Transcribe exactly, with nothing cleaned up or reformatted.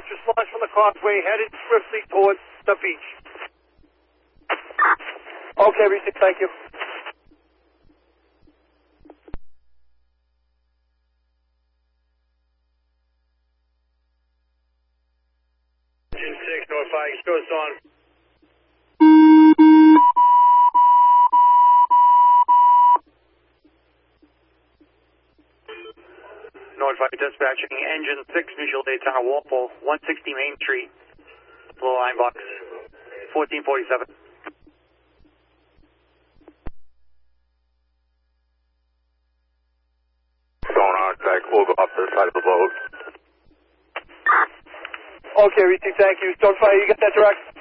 just launched from the causeway, headed swiftly towards the beach. Okay, Reese, thank you. Engine six, notify, shows on. Notify dispatching, engine six, visual Daytona Walpole, one sixty Main Street, below line box, fourteen forty-seven. Sonar check, we'll go up to the side of the boat. Okay, Reese, thank you. Don't fire, you get that direct?